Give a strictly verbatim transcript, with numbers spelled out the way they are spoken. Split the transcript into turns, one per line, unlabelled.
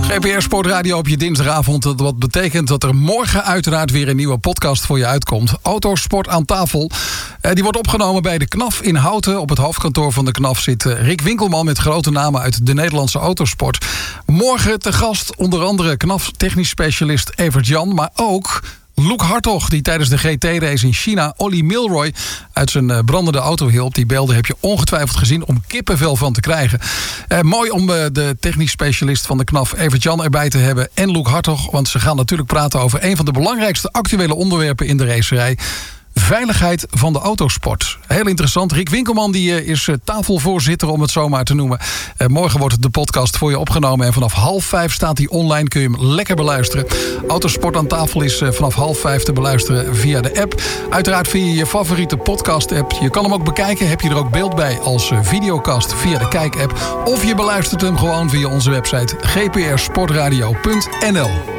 G P R Sportradio op je dinsdagavond. Wat betekent dat er morgen uiteraard weer een nieuwe podcast voor je uitkomt. Autosport aan tafel. Die wordt opgenomen bij de K N A F in Houten. Op het hoofdkantoor van de K N A F zit Rick Winkelman met grote namen uit de Nederlandse autosport. Morgen te gast onder andere K N A F technisch specialist Evert Jan, maar ook Loek Hartog, die tijdens de G T-race in China Ollie Milroy uit zijn brandende auto hielp. Die beelden heb je ongetwijfeld gezien om kippenvel van te krijgen. Eh, mooi om uh, de technisch specialist van de K N A F, Evert Jan, erbij te hebben. En Loek Hartog, want ze gaan natuurlijk praten over een van de belangrijkste actuele onderwerpen in de racerij. Veiligheid van de autosport. Heel interessant. Rick Winkelman die is tafelvoorzitter, om het zo maar te noemen. Uh, morgen wordt de podcast voor je opgenomen. En vanaf half vijf staat hij online. Kun je hem lekker beluisteren. Autosport aan tafel is uh, vanaf half vijf te beluisteren via de app. Uiteraard via je favoriete podcast app. Je kan hem ook bekijken. Heb je er ook beeld bij als uh, videocast via de Kijk app. Of je beluistert hem gewoon via onze website g p r sportradio punt n l.